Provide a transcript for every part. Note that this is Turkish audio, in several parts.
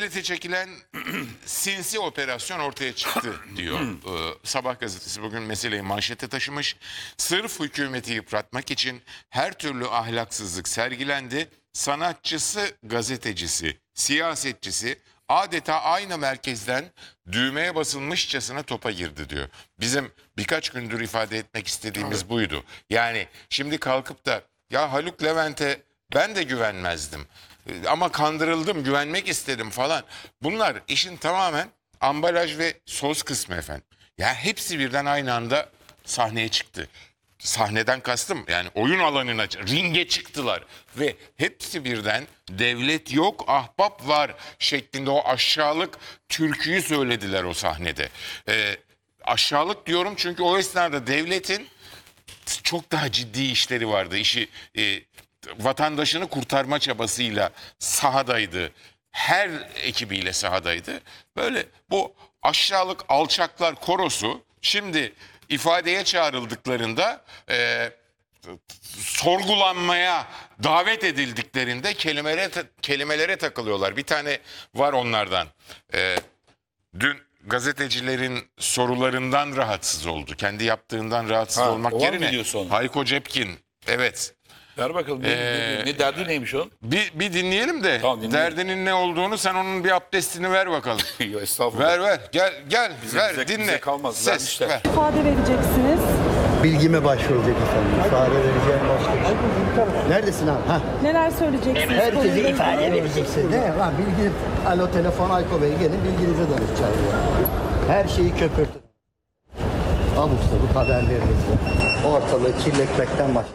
Gazete çekilen sinsi operasyon ortaya çıktı diyor. Sabah gazetesi bugün meseleyi manşete taşımış. Sırf hükümeti yıpratmak için her türlü ahlaksızlık sergilendi. Sanatçısı, gazetecisi, siyasetçisi adeta aynı merkezden düğmeye basılmışçasına topa girdi diyor. Bizim birkaç gündür ifade etmek istediğimiz buydu. Yani şimdi kalkıp da ya Haluk Levent'e ben de güvenmezdim ama kandırıldım, güvenmek istedim falan. Bunlar işin tamamen ambalaj ve söz kısmı efendim. Ya hepsi birden aynı anda sahneye çıktı. Sahneden kastım yani oyun alanına, ringe çıktılar ve hepsi birden devlet yok, ahbap var şeklinde o aşağılık türküyü söylediler o sahnede. Aşağılık diyorum çünkü o esnada devletin çok daha ciddi işleri vardı. İşi vatandaşını kurtarma çabasıyla sahadaydı. Her ekibiyle sahadaydı. Böyle bu aşağılık alçaklar korosu şimdi ifadeye çağrıldıklarında sorgulanmaya davet edildiklerinde kelimelere takılıyorlar. Bir tane var onlardan. Dün gazetecilerin sorularından rahatsız oldu. Kendi yaptığından rahatsız olmak yerine Hayko Cepkin. Evet. Ver bakalım ne derdi neymiş o? Bir dinleyelim de tamam, derdinin ne olduğunu sen onun bir abdestini ver bakalım. Yok estağfurullah. Ver gel ver dinle. Bize kalmaz. Ses ver. İfade vereceksiniz. Bilgime başvuracak efendim. İfade vereceğim başka bir şey. Neredesin abi? Ha. Neler söyleyeceksiniz? Herkese ifade vereceksin. Ne var? Bilgi, alo telefon Ayko Bey gelin bilginize danışacağım. Her şeyi köpürtün. Abuk sabuk haberlerinizle. Ortalığı kirletmekten başka.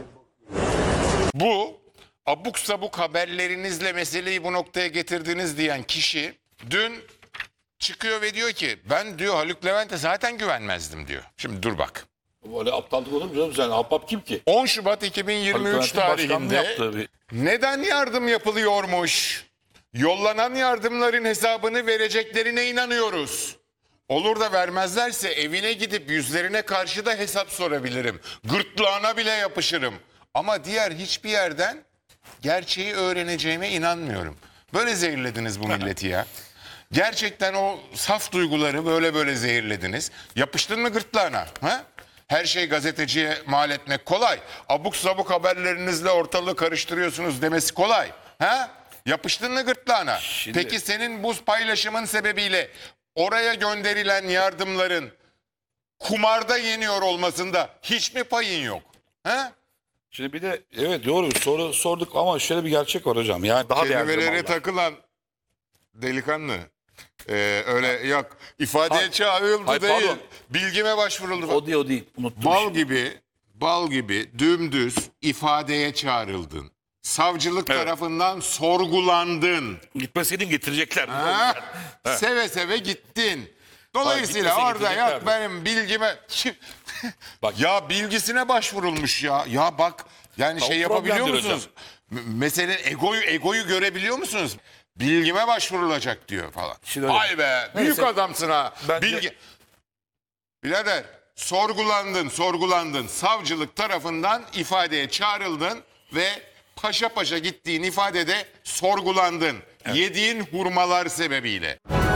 Bu abuk sabuk haberlerinizle meseleyi bu noktaya getirdiniz diyen kişi dün çıkıyor ve diyor ki ben diyor Haluk Levent'e zaten güvenmezdim diyor. Şimdi dur bak. Böyle aptallık olur mu canım sen? Ahbap kim ki? 10 Şubat 2023 tarihinde neden yardım yapılıyormuş? Yollanan yardımların hesabını vereceklerine inanıyoruz. Olur da vermezlerse evine gidip yüzlerine karşı da hesap sorabilirim. Gırtlağına bile yapışırım. Ama diğer hiçbir yerden gerçeği öğreneceğime inanmıyorum. Böyle zehirlediniz bu milleti ya. Gerçekten o saf duyguları böyle zehirlediniz. Yapıştın mı gırtlağına? Ha? Her şey gazeteciye mal etmek kolay. Abuk sabuk haberlerinizle ortalığı karıştırıyorsunuz demesi kolay. Ha? Yapıştın mı gırtlağına? Peki senin bu paylaşımın sebebiyle oraya gönderilen yardımların kumarda yeniyor olmasında hiç mi payın yok? Ha? Şimdi bir de evet doğru soru sorduk ama şöyle bir gerçek var hocam. Yani daha kelimelere takılan delikanlı. Öyle yok. İfadeye çağrıldı değil. Pardon. Bilgime başvuruldu. O değil. Unuttum. Bal gibi dümdüz ifadeye çağrıldın. Savcılık tarafından sorgulandın. Gitmeseydin getirecekler. Seve seve gittin. Dolayısıyla orada yok benim bilgime... Bak. Ya bilgisine başvurulmuş ya. Ya bak yani şey yapabiliyor musunuz? Mesele egoyu görebiliyor musunuz? Bilgime başvurulacak diyor falan. Vay be büyük adamsın ha. Bilgi... Birader sorgulandın. Savcılık tarafından ifadeye çağrıldın ve paşa paşa gittiğin ifadede sorgulandın. Evet. Yediğin hurmalar sebebiyle.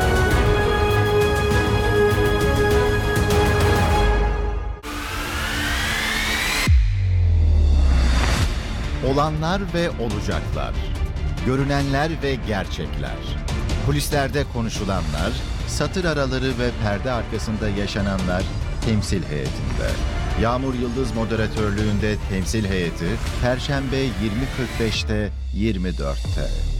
Olanlar ve olacaklar. Görünenler ve gerçekler. Kulislerde konuşulanlar, satır araları ve perde arkasında yaşananlar temsil heyetinde. Yağmur Yıldız moderatörlüğünde temsil heyeti Perşembe 20.45'te 24'te.